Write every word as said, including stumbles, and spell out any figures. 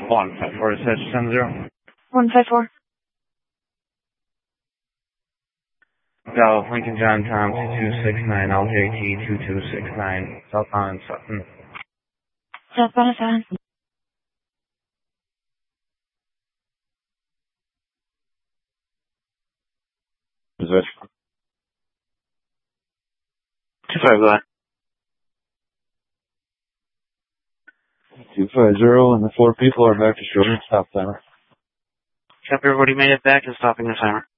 one five four, search ten zero. one five four. Dallas, Lincoln, John, Tom, two two six nine, L J T, two two six nine, southbound Sutton. Southbound Sutton. Position. two five zero. two five zero, and the four people are back to shore. Stop timer. Copy, everybody made it back and stopping the timer.